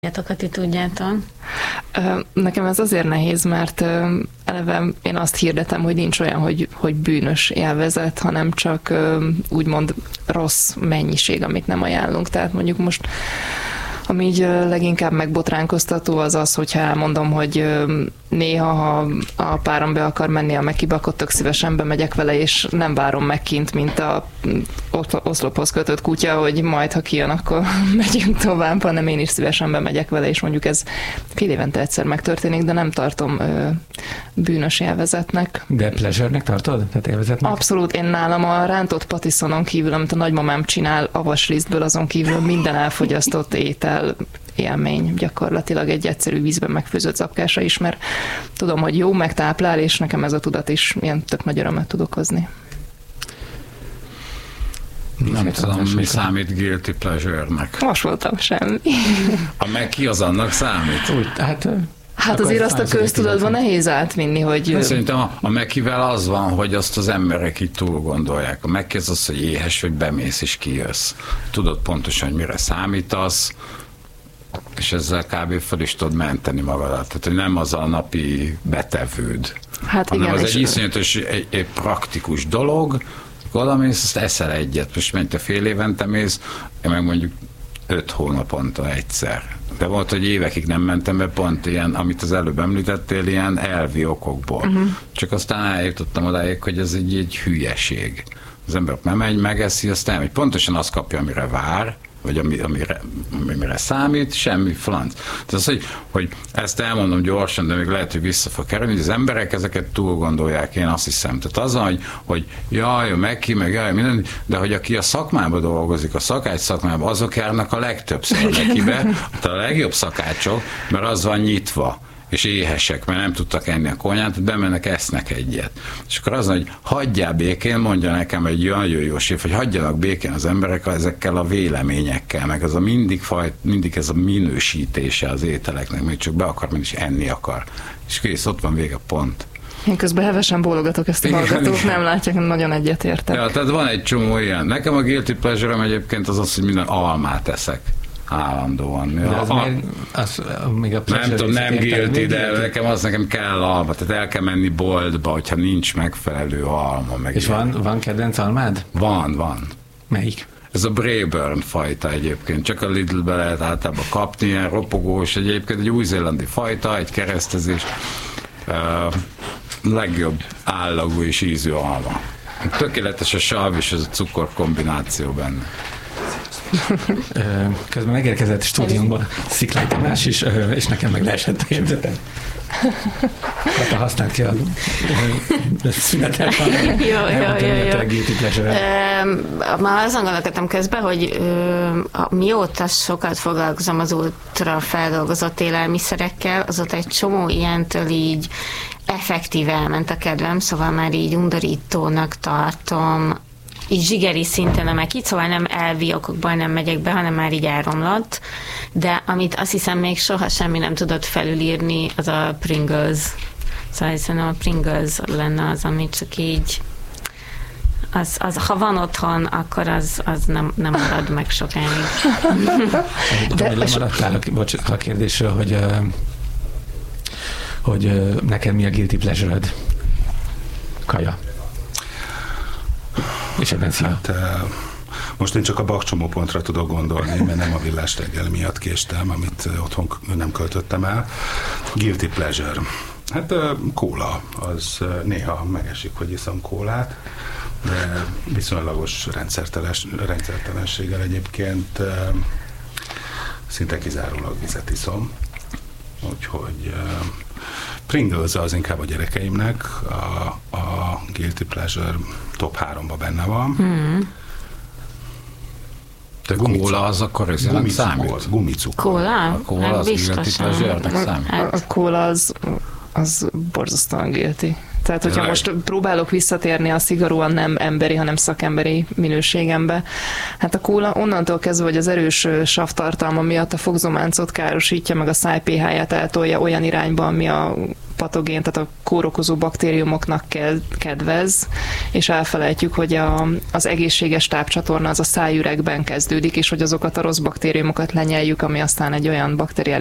Ti tudjátok? Nekem ez azért nehéz, mert eleve én azt hirdetem, hogy nincs olyan, hogy bűnös élvezet, hanem csak úgymond rossz mennyiség, amit nem ajánlunk. Tehát mondjuk most ami így leginkább megbotránkoztató az, hogyha elmondom, hogy néha, ha a párom be akar menni a Mekibe, akkor tök szívesen bemegyek vele, és nem várom meg kint, mint a oszlophoz kötött kutya, hogy majd, ha kijön, akkor megyünk tovább, hanem én is szívesen bemegyek vele, és mondjuk ez fél évente egyszer megtörténik, de nem tartom bűnös élvezetnek. De pleasure-nek tartod? Tehát élvezetnek? Abszolút, én nálam a rántott patiszonon kívül, amit a nagymamám csinál avaslisztből, azon kívül minden elfogyasztott étel élmény, gyakorlatilag egy egyszerű vízben megfőzött zapkása is, mert tudom, hogy jó, megtáplál, és nekem ez a tudat is ilyen tök nagy örömet tud okozni. Nem tudom, mi számít guilty pleasure-nek. Most voltam semmi. A Meki az annak számít? Úgy, hát azért azt a köztudatban nehéz átvinni, hogy... Hát szerintem a Mekivel az van, hogy azt az emberek így túl gondolják. A Meki az, hogy éhes, hogy bemész és kijössz. Tudod pontosan, hogy mire számítasz, és ezzel kb. Fel is tudod menteni magadat. Tehát, hogy nem az a napi betevőd, hát hanem igen, az egy iszonyatos, egy praktikus dolog, oda mész, azt eszel egyet. Most menj, te fél évente mész, én meg mondjuk 5 hónaponta egyszer. De volt, hogy évekig nem mentem be pont ilyen, amit az előbb említettél, ilyen elvi okokból. Csak aztán eljutottam odáig, hogy ez egy hülyeség. Az ember nem megy, megeszi, aztán hogy pontosan azt kapja, amire vár, vagy amire számít, semmi flanc. Tehát az, hogy ezt elmondom gyorsan, de még lehet, hogy vissza fog kerülni, hogy az emberek ezeket túl gondolják, én azt hiszem. Tehát az, hogy jaj, meg jaj, minden, de hogy aki a szakmában dolgozik, a szakács szakmában, azok járnak a legtöbbször a Mekibe, a legjobb szakácsok, mert az van nyitva, és éhesek, mert nem tudtak enni a konyhát, bemennek, esznek egyet. És akkor az, hogy hagyjál békén, mondja nekem egy nagyon jó séf, hogy hagyjanak békén az emberek ezekkel a véleményekkel, meg az a mindig ez a minősítése az ételeknek, még csak be akar menni, és enni akar. És kész, ott van vége, pont. Én közben hevesen bólogatok ezt a hallgatók, nem látják, nagyon egyetértek. Ja, tehát van egy csomó ilyen. Nekem a guilty pleasure-em egyébként az, hogy minden almát eszek. Állandóan. De még a nem tudom, nem guilty, de nekem kell alma, tehát el kell menni boltba, hogyha nincs megfelelő alma. Meg és van kedvenc almád? Van. Melyik? Ez a Braeburn fajta egyébként, csak a Lidl-be lehet általában kapni, ilyen ropogós, egyébként egy új-zélandi fajta, egy keresztezés, legjobb állagú és ízű alma. Tökéletes a sav és ez a cukor kombináció benne. Közben megérkezett stúdiónkban Sziklai Tamás is, és nekem meg leesett a jegyzetem. Hát a használt ki a szünetet. Jó. Már azon gondolkodtam közben, hogy mióta sokat foglalkozom az ultra feldolgozott élelmiszerekkel, azóta egy csomó ilyentől így effektíve elment a kedvem, szóval már így undorítónak tartom, így zsigeri szinten a Mekit, szóval nem elvi okokból nem megyek be, hanem már így elromlott, de amit azt hiszem még soha semmi nem tudott felülírni, az a Pringles. Szóval szerintem a Pringles lenne az, ami csak így ha van otthon, akkor az nem marad meg sokáig. De lemaradtál a kérdésről, hogy neked mi a guilty pleasure-öd? Kaja. És ebben hát, most én csak a bakcsomópontra tudok gondolni, mert nem a Villás reggel miatt késtem, amit otthon nem költöttem el. Guilty pleasure. Hát kóla, az néha megesik, hogy iszom kólát, de viszonylagos rendszertelenséggel egyébként szinte kizárólag vizet iszom. Úgyhogy Pringles az inkább a gyerekeimnek, a guilty pleasure top 3-ba benne van. De kóla az akkor nem számít? Gumicukor. Kóla? A kóla az guilty pleasure-nek számít? A kóla az borzasztóan guilty. Tehát, hogyha most próbálok visszatérni a szigorúan nem emberi, hanem szakemberi minőségembe, hát a kóla onnantól kezdve, hogy az erős savtartalma miatt a fogzománcot károsítja, meg a száj pH-ját eltolja olyan irányba, ami a patogén, tehát a kórokozó baktériumoknak kedvez, és elfelejtjük, hogy az egészséges tápcsatorna az a szájüregben kezdődik, és hogy azokat a rossz baktériumokat lenyeljük, ami aztán egy olyan bakteriális